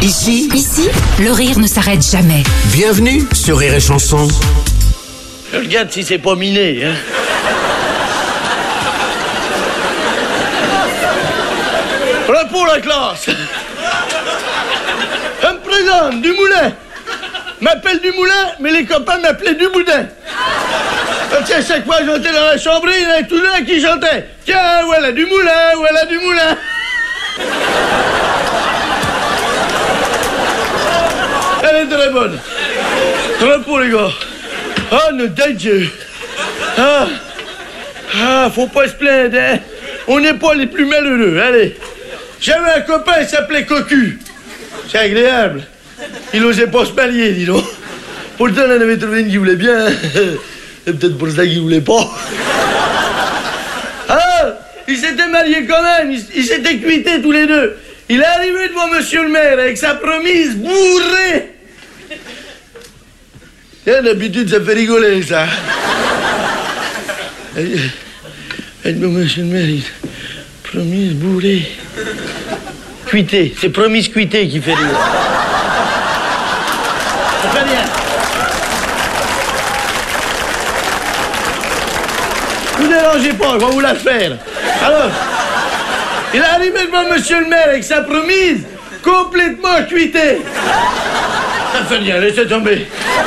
Ici, le rire ne s'arrête jamais. Bienvenue sur Rire et Chanson. Je regarde si c'est pas miné, hein. Repos la classe. Je me présente, du moulin. M'appelle du moulin, mais les copains m'appelaient du boudin. Tiens, chaque fois que j'entrais dans la chambre, il y en avait tout l'un qui chantait. Tiens, voilà du moulin, voilà du moulin. Elle est très bonne. Repos, les gars. Oh, notre Dieu. Faut pas se plaindre, hein. On n'est pas les plus malheureux, allez. J'avais un copain, il s'appelait Cocu. C'est agréable. Il osait pas se marier, dis donc. Pourtant, on en avait trouvé une qui voulait bien. C'est peut-être pour ça qu'il voulait pas. Il s'était marié quand même. Ils s'étaient cuités tous les deux. Il est arrivé devant monsieur le maire avec sa promise bourrée. D'habitude, ça fait rigoler, ça. Devant monsieur le maire, promise bourrée. Cuité. C'est promise cuité qui fait rigoler. Ça fait rien. Ne vous dérangez pas, je vais vous la faire. Alors, il est arrivé devant monsieur le maire avec sa promise complètement cuitée. Ça fait rien, laissez tomber.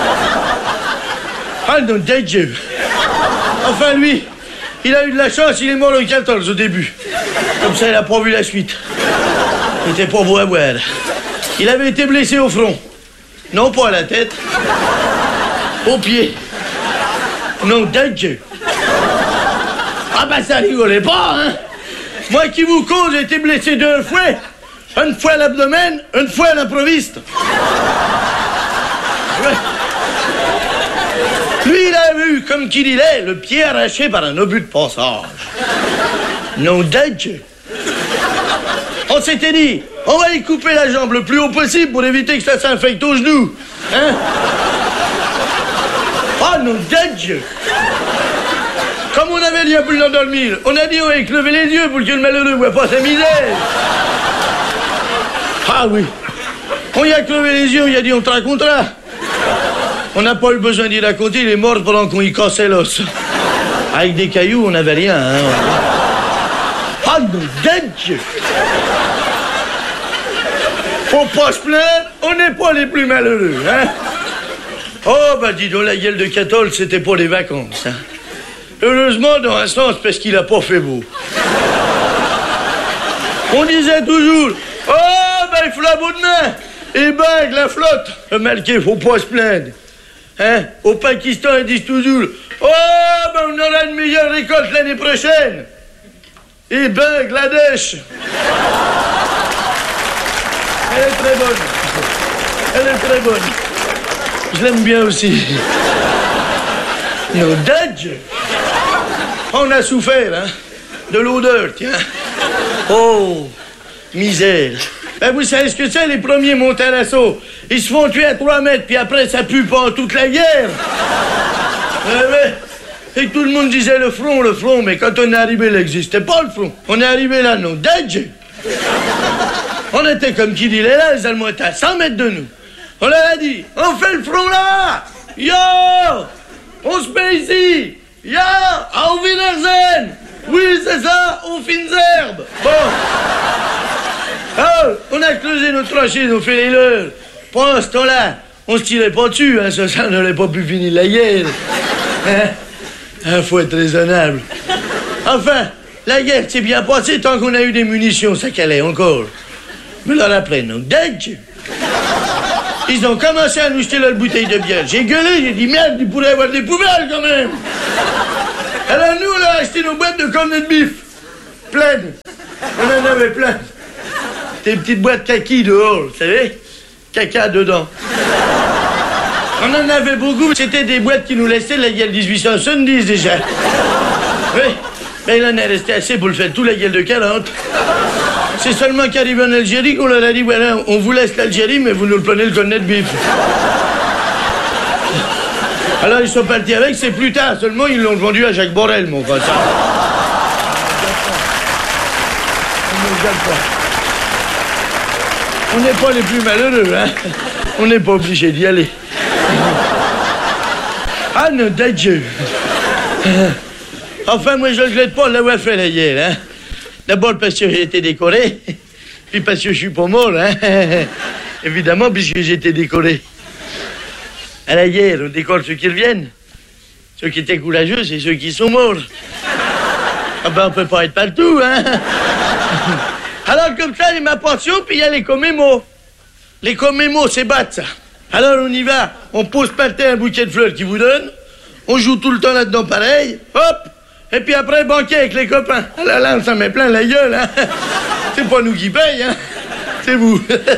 Ah non, Dieu. Enfin, lui, il a eu de la chance, il est mort le 14 au début. Comme ça, il n'a pas vu la suite. Il était pas beau à voir. Il avait été blessé au front. Non pas à la tête. Au pied. Non, Dieu. Ah ben ça rigolait pas, hein. Moi qui vous cause, j'ai été blessé 2 fois. Une fois à l'abdomen, une fois à l'improviste. Ouais. Lui, il avait eu, comme qu'il est, le pied arraché par un obus de passage. Non, Dieu. On s'était dit, on va y couper la jambe le plus haut possible pour éviter que ça s'infecte au genou. Hein? Oh non, Dieu. Comme on avait dit un peu l'endormir, on a dit on va y lever les yeux pour que le malheureux voit pas sa misère. Ah oui. On y a crevé les yeux, on y a dit on te racontera. On n'a pas eu besoin d'y raconter, il est mort pendant qu'on y cassait l'os. Avec des cailloux, on n'avait rien, hein. Ah non, Dieu. Faut pas se plaindre, on n'est pas les plus malheureux, hein. Oh, bah dis donc, la gueule de Catol, c'était pour les vacances, hein. Heureusement, dans un sens, parce qu'il a pas fait beau. On disait toujours, oh, ben, il faut la bonne main. Et ben, la flotte. Malqué, faut pas se plaindre. Hein? Au Pakistan, ils disent toujours, oh, ben, on aura une meilleure récolte l'année prochaine. Et Bangladesh. Elle est très bonne. Elle est très bonne. Je l'aime bien aussi. No Dodge. On a souffert, hein, de l'odeur, tiens. Oh, misère. Ben, vous savez ce que c'est, les premiers montés à l'assaut? Ils se font tuer à 3 mètres, puis après, ça pue pas toute la guerre. Et tout le monde disait le front, mais quand on est arrivé, il n'existait pas, le front. On est arrivé là, non, Dodge. On était comme qui dit là, les Allemands étaient à 100 mètres de nous. On leur a dit, on fait le front là. Yo, on se met ici. Ja, auf Wiedersehen! Oui, c'est ça, aux fines herbes! Bon. Oh, on a creusé nos tranchées, on fait les leurs. Pendant ce temps-là, on se tirait pas dessus, hein, ça n'aurait pas pu finir la guerre. Hein? Faut être raisonnable. Enfin, la guerre s'est bien passée tant qu'on a eu des munitions, ça calait encore. Mais là, après, non, Dieu. Ils ont commencé à nous jeter leur bouteille de bière. J'ai gueulé, j'ai dit merde, il pourrait y avoir des poubelles quand même. Alors nous, on a acheté nos boîtes de cornets de bif. Pleines. On en avait plein. Des petites boîtes kaki dehors, vous savez? Caca dedans. On en avait beaucoup. C'était des boîtes qui nous laissaient la gueule 1870 déjà. Oui. Mais il en est resté assez pour le faire tout la gueule de 40. C'est seulement qu'arrivé en Algérie qu'on leur a dit, voilà, on vous laisse l'Algérie, mais vous nous le prenez le cornet de bif. Alors ils sont partis avec, c'est plus tard seulement, ils l'ont vendu à Jacques Borel, mon frère. On ne regarde pas. On n'est pas les plus malheureux, hein. On n'est pas obligé d'y aller. Ah non, Dieu. Enfin, moi, je ne regrette pas de l'avoir fait là hier, hein. D'abord parce que j'ai été décoré, puis parce que je suis pas mort, hein. Évidemment, puisque j'ai été décoré. À la hier, on décore ceux qui reviennent. Ceux qui étaient courageux, c'est ceux qui sont morts. Ah ben, on peut pas être partout, hein. Alors, comme ça, il y a ma pension, puis il y a les commémos. Les commémos, c'est battre, ça. Alors, on y va. On pose par terre un bouquet de fleurs qu'ils vous donnent. On joue tout le temps là-dedans pareil. Hop. Et puis après, banquet avec les copains. Ah là là, on s'en met plein la gueule, hein. C'est pas nous qui paye, hein. C'est vous.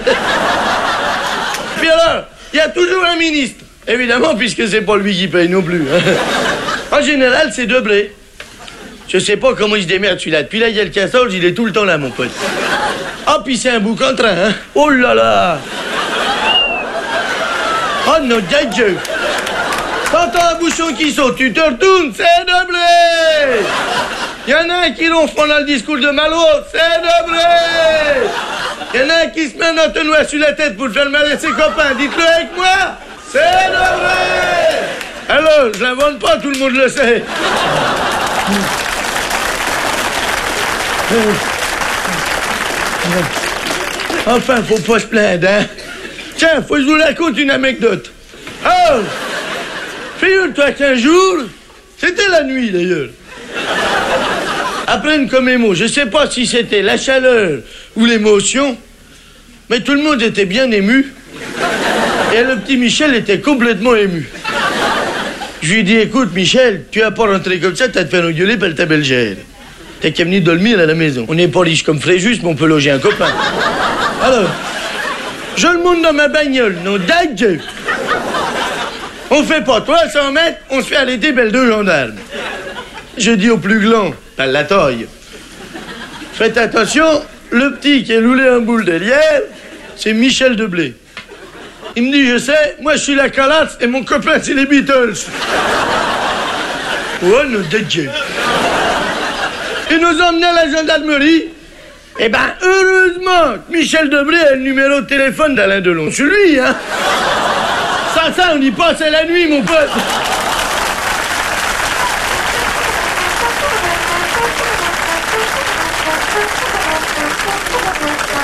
Puis alors, il y a toujours un ministre. Évidemment, puisque c'est pas lui qui paye non plus, hein. En général, c'est de blé. Je sais pas comment il se démerde celui-là. Depuis là, il y a le castor, il est tout le temps là, mon pote. Ah, puis c'est un bouc en train, hein. Oh là là. Oh non, Dieu. T'entends un bouchon qui saute, tu te retournes, c'est de blé. Il y en a un qui ronfle pendant le discours de Malraux, c'est de blé. Il y en a un qui se met un entonnoir sur la tête pour faire mal à ses copains. Dites-le avec moi, c'est de blé. Alors, je l'invente pas, tout le monde le sait. Enfin, faut pas se plaindre, hein. Tiens, faut que je vous raconte une anecdote. Oh, figure-toi qu'un jour, c'était la nuit d'ailleurs. Après une commémo, je sais pas si c'était la chaleur ou l'émotion, mais tout le monde était bien ému. Et le petit Michel était complètement ému. Je lui ai dit, écoute Michel, tu vas pas rentrer comme ça, t'as te faire engueuler par ta belle-gère. T'as qu'à venir dormir à la maison. On n'est pas riche comme Fréjus, mais on peut loger un copain. Alors, je le monte dans ma bagnole, non, Dieu. On fait pas 300 mètres, on se fait arrêter belle deux gendarmes. Je dis au plus grand, par la taille, faites attention, le petit qui est roulé en boule derrière, c'est Michel Deblé. Il me dit, je sais, moi je suis la calasse et mon copain c'est les Beatles. Oh non, Dieu. Il nous a emmenés à la gendarmerie. Eh ben, heureusement que Michel Deblé a le numéro de téléphone d'Alain Delon. C'est lui, hein. Ça, on y passe à la nuit, mon pote.